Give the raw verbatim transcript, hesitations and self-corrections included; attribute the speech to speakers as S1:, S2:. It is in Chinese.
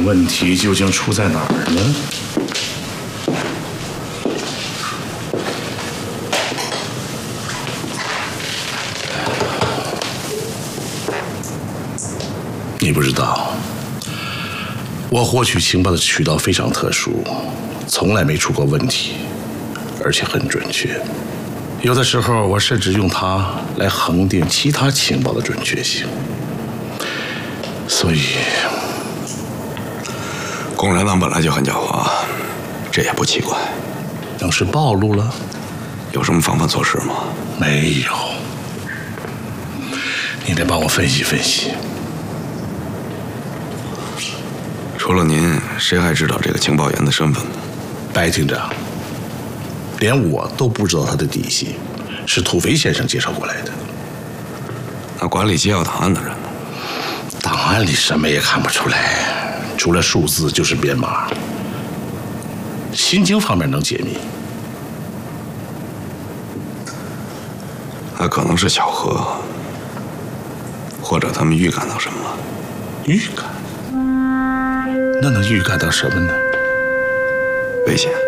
S1: 问题究竟出在哪儿呢？你不知道，我获取情报的渠道非常特殊，从来没出过问题，而且很准确。有的时候，我甚至用它来恒定其他情报的准确性。所以，
S2: 共产党本来就很狡猾，这也不奇怪。
S1: 要是暴露了，
S2: 有什么防范措施吗？
S1: 没有。你得帮我分析分析。
S2: 除了您，谁还知道这个情报员的身份呢？
S1: 白厅长，连我都不知道他的底细，是土肥先生介绍过来的。
S2: 那管理机要档案的人呢？
S1: 档案里什么也看不出来，除了数字就是编码。心经方面能解密，
S2: 那可能是巧合，或者他们预感到什么？
S1: 预感？那能预感到什么呢？
S2: 危险。